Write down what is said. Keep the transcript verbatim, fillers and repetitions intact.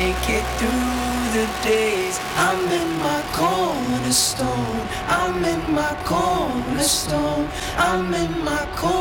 make it through the days. I'm in my cornerstone. I'm in my cornerstone. I'm in my cornerstone.